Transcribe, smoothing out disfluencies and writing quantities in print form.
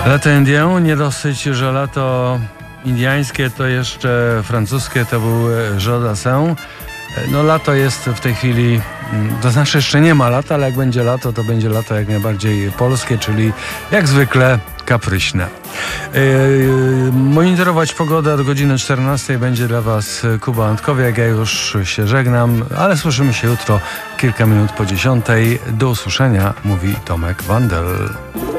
Lato Indien, nie dosyć, że lato indiańskie, to jeszcze francuskie to był Jour d'Assin. No lato jest w tej chwili, to znaczy jeszcze nie ma lata, ale jak będzie lato, to będzie lato jak najbardziej polskie, czyli jak zwykle kapryśne. Monitorować pogodę do godziny 14 będzie dla Was Kuba Antkowiak. Ja już się żegnam, ale słyszymy się jutro kilka minut po 10. Do usłyszenia, mówi Tomek Wandel.